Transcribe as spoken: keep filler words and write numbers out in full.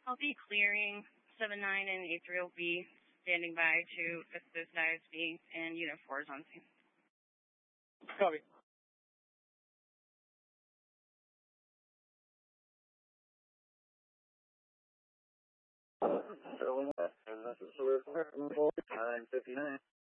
I'll be clearing seven nine and eight three will be standing by to assist I S B and Unit four is on scene. Copy. nine fifty-nine.